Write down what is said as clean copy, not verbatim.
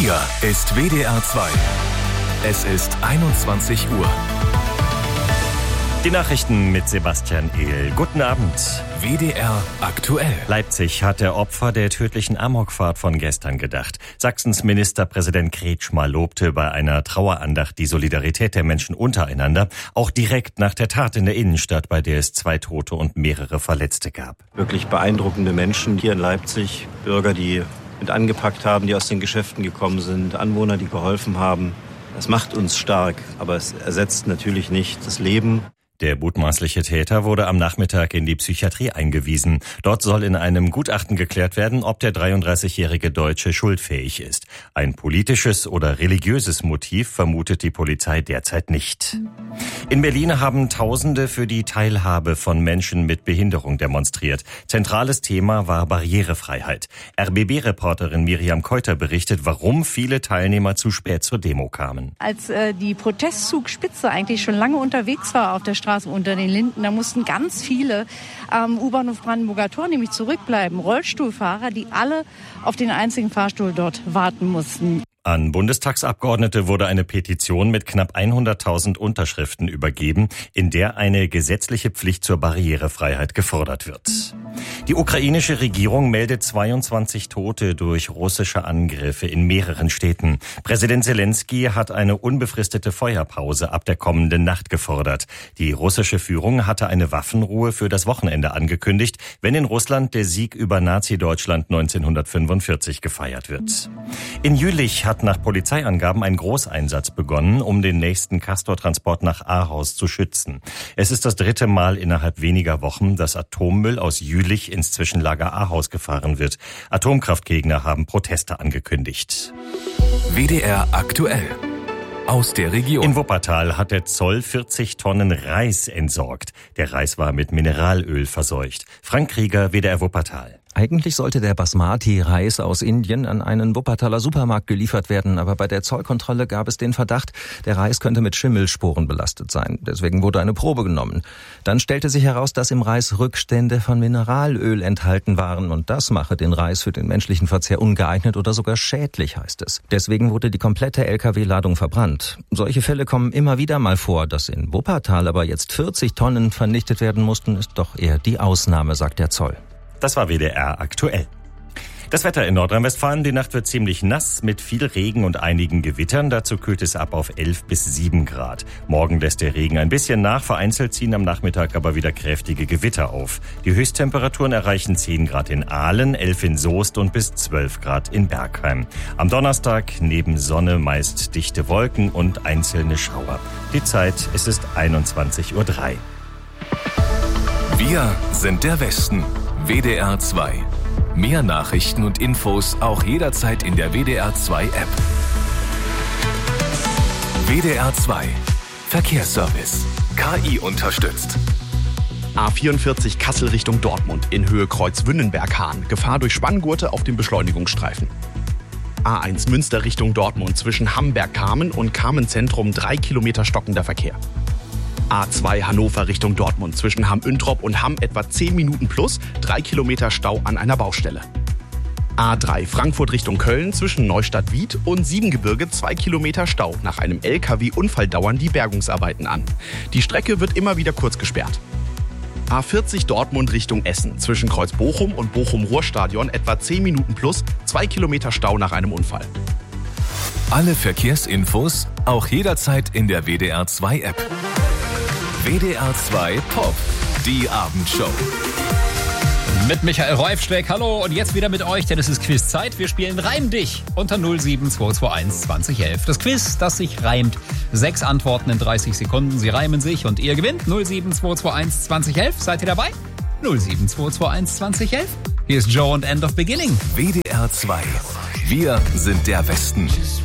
Hier ist WDR 2. Es ist 21 Uhr. Die Nachrichten mit Sebastian Ehl. Guten Abend. WDR aktuell. Leipzig hat der Opfer der tödlichen Amokfahrt von gestern gedacht. Sachsens Ministerpräsident Kretschmer lobte bei einer Trauerandacht die Solidarität der Menschen untereinander, auch direkt nach der Tat in der Innenstadt, bei der es 2 Tote und mehrere Verletzte gab. Wirklich beeindruckende Menschen hier in Leipzig, Bürger, die mit angepackt haben, die aus den Geschäften gekommen sind, Anwohner, die geholfen haben. Das macht uns stark, aber es ersetzt natürlich nicht das Leben. Der mutmaßliche Täter wurde am Nachmittag in die Psychiatrie eingewiesen. Dort soll in einem Gutachten geklärt werden, ob der 33-jährige Deutsche schuldfähig ist. Ein politisches oder religiöses Motiv vermutet die Polizei derzeit nicht. In Berlin haben Tausende für die Teilhabe von Menschen mit Behinderung demonstriert. Zentrales Thema war Barrierefreiheit. RBB-Reporterin Miriam Keuter berichtet, warum viele Teilnehmer zu spät zur Demo kamen. Als die Protestzugspitze eigentlich schon lange unterwegs war auf der Straße unter den Linden, da mussten ganz viele am U-Bahnhof Brandenburger Tor nämlich zurückbleiben. Rollstuhlfahrer, die alle auf den einzigen Fahrstuhl dort warten mussten. An Bundestagsabgeordnete wurde eine Petition mit knapp 100.000 Unterschriften übergeben, in der eine gesetzliche Pflicht zur Barrierefreiheit gefordert wird. Die ukrainische Regierung meldet 22 Tote durch russische Angriffe in mehreren Städten. Präsident Zelensky hat eine unbefristete Feuerpause ab der kommenden Nacht gefordert. Die russische Führung hatte eine Waffenruhe für das Wochenende angekündigt, wenn in Russland der Sieg über Nazi-Deutschland 1945 gefeiert wird. In Jülich hat nach Polizeiangaben ein Großeinsatz begonnen, um den nächsten Castor-Transport nach Ahaus zu schützen. Es ist das 3. Mal innerhalb weniger Wochen, dass Atommüll aus Jülich ins Zwischenlager Ahaus gefahren wird. Atomkraftgegner haben Proteste angekündigt. WDR aktuell. Aus der Region. In Wuppertal hat der Zoll 40 Tonnen Reis entsorgt. Der Reis war mit Mineralöl verseucht. Frank Krieger, WDR Wuppertal. Eigentlich sollte der Basmati-Reis aus Indien an einen Wuppertaler Supermarkt geliefert werden, aber bei der Zollkontrolle gab es den Verdacht, der Reis könnte mit Schimmelsporen belastet sein. Deswegen wurde eine Probe genommen. Dann stellte sich heraus, dass im Reis Rückstände von Mineralöl enthalten waren und das mache den Reis für den menschlichen Verzehr ungeeignet oder sogar schädlich, heißt es. Deswegen wurde die komplette LKW-Ladung verbrannt. Solche Fälle kommen immer wieder mal vor. Dass in Wuppertal aber jetzt 40 Tonnen vernichtet werden mussten, ist doch eher die Ausnahme, sagt der Zoll. Das war WDR aktuell. Das Wetter in Nordrhein-Westfalen, die Nacht wird ziemlich nass mit viel Regen und einigen Gewittern. Dazu kühlt es ab auf 11 bis 7 Grad. Morgen lässt der Regen ein bisschen nach, vereinzelt ziehen am Nachmittag aber wieder kräftige Gewitter auf. Die Höchsttemperaturen erreichen 10 Grad in Aalen, 11 in Soest und bis 12 Grad in Bergheim. Am Donnerstag neben Sonne meist dichte Wolken und einzelne Schauer. Die Zeit, es ist 21:03 Uhr. Wir sind der Westen. WDR 2. Mehr Nachrichten und Infos auch jederzeit in der WDR 2 App. WDR 2. Verkehrsservice. KI unterstützt. A44 Kassel Richtung Dortmund in Höhe Kreuz Wünnenberg-Hahn. Gefahr durch Spanngurte auf dem Beschleunigungsstreifen. A1 Münster Richtung Dortmund zwischen Hamberg-Kamen und Kamen-Zentrum 3 Kilometer stockender Verkehr. A2 Hannover Richtung Dortmund zwischen Hamm-Üntrop und Hamm etwa 10 Minuten plus, 3 Kilometer Stau an einer Baustelle. A3 Frankfurt Richtung Köln zwischen Neustadt-Wied und Siebengebirge 2 Kilometer Stau. Nach einem LKW-Unfall dauern die Bergungsarbeiten an. Die Strecke wird immer wieder kurz gesperrt. A40 Dortmund Richtung Essen zwischen Kreuz Bochum und Bochum-Ruhrstadion etwa 10 Minuten plus, 2 Kilometer Stau nach einem Unfall. Alle Verkehrsinfos auch jederzeit in der WDR 2 App. WDR 2 Pop, die Abendshow. Mit Michael Reufschleck, hallo und jetzt wieder mit euch, denn es ist Quizzeit. Wir spielen Reim dich unter 07221 2011. Das Quiz, das sich reimt. 6 Antworten in 30 Sekunden, sie reimen sich und ihr gewinnt 07221 2011. Seid ihr dabei? 07221 2011. Hier ist Joe und End of Beginning. WDR 2. Wir sind der Westen.